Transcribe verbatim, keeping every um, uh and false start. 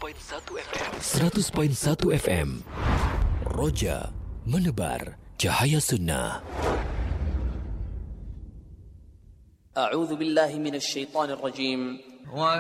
seratus perpuluhan satu F M. Roja menebar cahaya sunnah. A'udzu billahi minasy syaithanir rajim.